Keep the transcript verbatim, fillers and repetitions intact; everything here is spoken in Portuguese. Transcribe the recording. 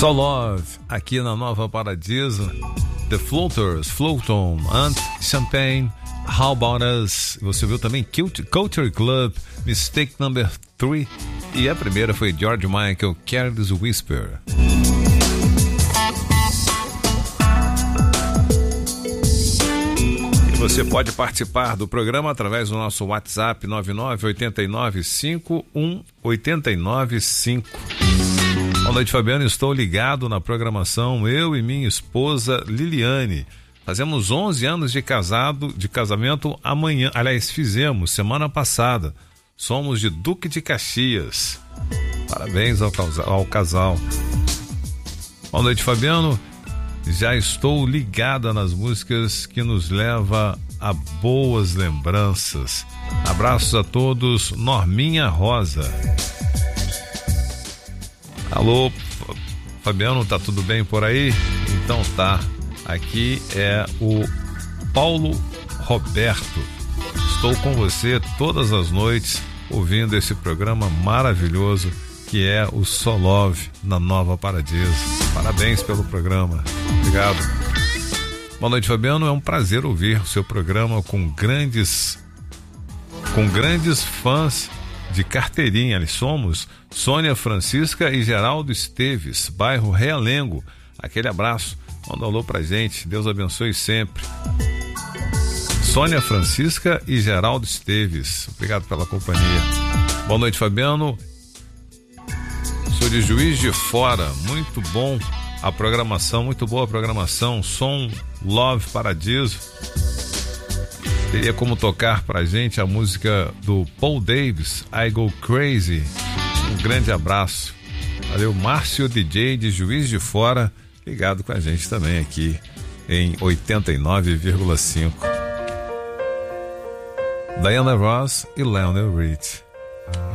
So Love, aqui na Nova Paradiso. The Floaters, Floaton, and Champagne, How About Us. Você viu também Culture Club, Mistake Number three. E a primeira foi George Michael, Careless Whisper. E você pode participar do programa através do nosso WhatsApp nove nove oito nove cinco um oito nove cinco. Boa noite, Fabiano. Estou ligado na programação, eu e minha esposa Liliane. Fazemos onze anos de casado, de casamento amanhã. Aliás, fizemos semana passada. Somos de Duque de Caxias. Parabéns ao, ao casal. Boa noite, Fabiano. Já estou ligada nas músicas que nos leva a boas lembranças. Abraços a todos. Norminha Rosa. Alô, Fabiano, tá tudo bem por aí? Então tá, aqui é o Paulo Roberto. Estou com você todas as noites ouvindo esse programa maravilhoso que é o So Love na Nova Paradiso. Parabéns pelo programa. Obrigado. Boa noite, Fabiano. É um prazer ouvir o seu programa com grandes com grandes fãs de carteirinha. Ali somos Sônia Francisca e Geraldo Esteves, bairro Realengo. Aquele abraço, manda um alô pra gente, Deus abençoe sempre. Sônia Francisca e Geraldo Esteves, obrigado pela companhia. Boa noite, Fabiano. Sou de Juiz de Fora, muito bom a programação, muito boa a programação. Som Love Paradiso. Teria como tocar pra gente a música do Paul Davis, I Go Crazy. Um grande abraço. Valeu, Márcio D J de Juiz de Fora, ligado com a gente também aqui em oitenta e nove vírgula cinco. Diana Ross e Lionel Rich.